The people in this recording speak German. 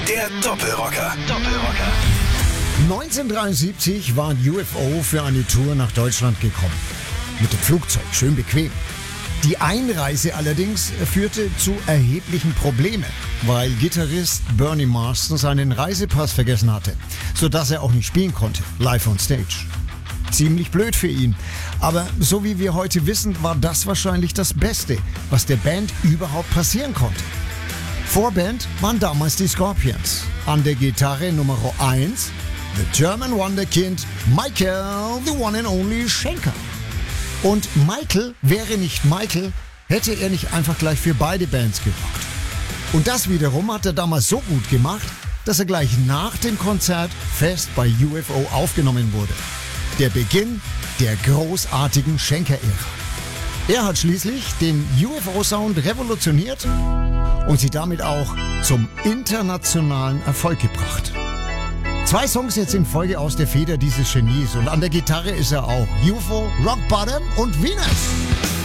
Der Doppelrocker. 1973 war ein UFO für eine Tour nach Deutschland gekommen. Mit dem Flugzeug, schön bequem. Die Einreise allerdings führte zu erheblichen Problemen, weil Gitarrist Bernie Marsden seinen Reisepass vergessen hatte, sodass er auch nicht spielen konnte, live on stage. Ziemlich blöd für ihn, aber so wie wir heute wissen, war das wahrscheinlich das Beste, was der Band überhaupt passieren konnte. Vorband waren damals die Scorpions. An der Gitarre Nummer 1, The German Wonderkind Michael, the one and only Schenker. Und Michael wäre nicht Michael, hätte er nicht einfach gleich für beide Bands gerockt. Und das wiederum hat er damals so gut gemacht, dass er gleich nach dem Konzert fest bei UFO aufgenommen wurde. Der Beginn der großartigen Schenker-Ära. Er hat schließlich den UFO-Sound revolutioniert und sie damit auch zum internationalen Erfolg gebracht. 2 Songs jetzt in Folge aus der Feder dieses Genies und an der Gitarre ist er auch UFO, Rock Bottom und Venus.